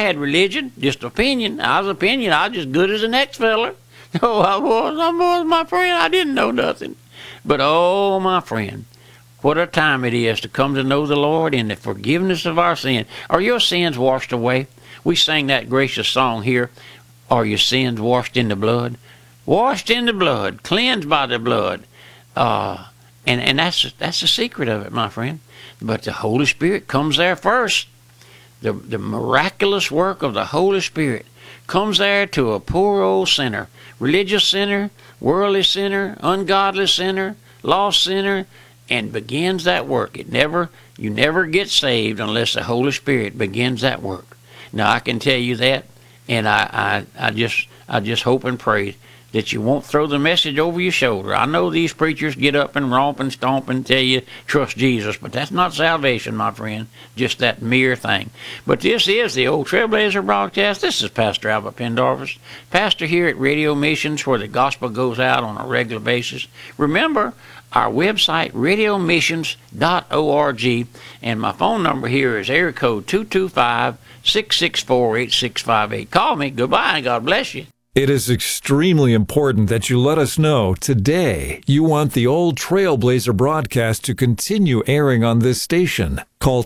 had religion, just opinion. I was just good as the next feller. Oh, I was, my friend. I didn't know nothing. But, oh, my friend, what a time it is to come to know the Lord in the forgiveness of our sin. Are your sins washed away? We sang that gracious song here. Are your sins washed in the blood? Washed in the blood, cleansed by the blood. And that's the secret of it, my friend. But the Holy Spirit comes there first. The miraculous work of the Holy Spirit comes there to a poor old sinner, religious sinner, worldly sinner, ungodly sinner, lost sinner, and begins that work. You never get saved unless the Holy Spirit begins that work. Now I can tell you that, and I just hope and pray that you won't throw the message over your shoulder. I know these preachers get up and romp and stomp and tell you, trust Jesus, but that's not salvation, my friend, just that mere thing. But this is the Old Trailblazer broadcast. This is Pastor Albert Pendarvis, pastor here at Radio Missions, where the gospel goes out on a regular basis. Remember, our website, radiomissions.org, and my phone number here is area code 225-664-8658. Call me. Goodbye, and God bless you. It is extremely important that you let us know today you want the Old Trailblazer broadcast to continue airing on this station. Call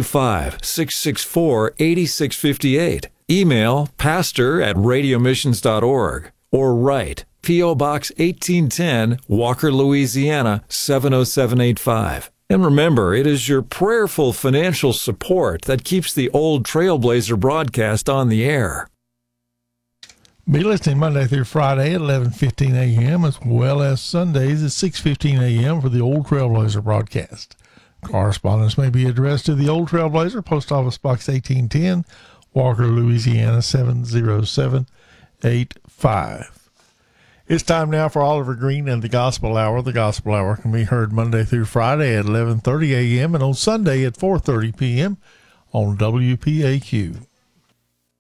225-664-8658. Email pastor@radiomissions.org or write P.O. Box 1810, Walker, Louisiana 70785. And remember, it is your prayerful financial support that keeps the Old Trailblazer broadcast on the air. Be listening Monday through Friday at 11:15 a.m. as well as Sundays at 6:15 a.m. for the Old Trailblazer broadcast. Correspondence may be addressed to the Old Trailblazer, Post Office Box 1810, Walker, Louisiana 70785. It's time now for Oliver Green and the Gospel Hour. The Gospel Hour can be heard Monday through Friday at 11:30 a.m. and on Sunday at 4:30 p.m. on WPAQ.